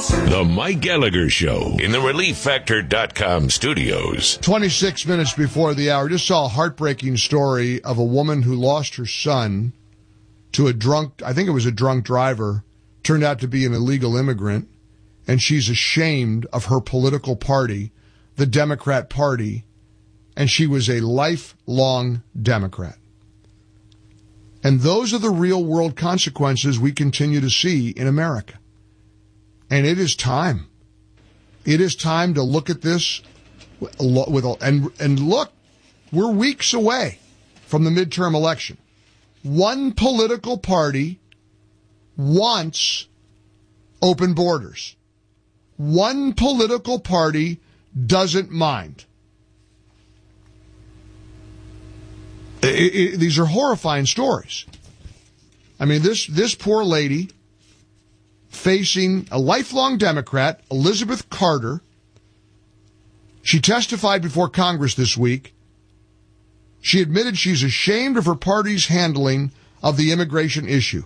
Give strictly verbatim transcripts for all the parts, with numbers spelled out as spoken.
The Mike Gallagher Show in the relief factor dot com studios. twenty-six minutes before the hour, just saw a heartbreaking story of a woman who lost her son to a drunk, I think it was a drunk driver, turned out to be an illegal immigrant, and she's ashamed of her political party, the Democrat Party, and she was a lifelong Democrat. And those are the real world consequences we continue to see in America. And it is time. It is time to look at this with, and, and look, we're weeks away from the midterm election. One political party wants open borders. One political party doesn't mind. It, it, these are horrifying stories. I mean, this, this poor lady facing a lifelong Democrat, Elizabeth Carter. She testified before Congress this week. She admitted she's ashamed of her party's handling of the immigration issue.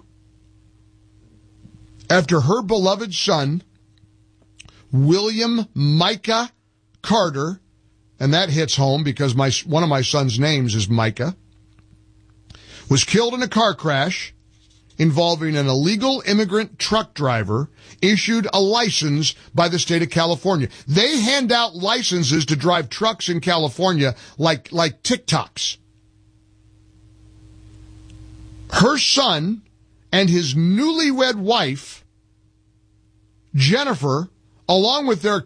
After her beloved son, William Micah Carter, and that hits home because my one of my son's names is Micah, was killed in a car crash involving an illegal immigrant truck driver issued a license by the state of California. They hand out licenses to drive trucks in California like, like TikToks. Her son and his newlywed wife, Jennifer, along with their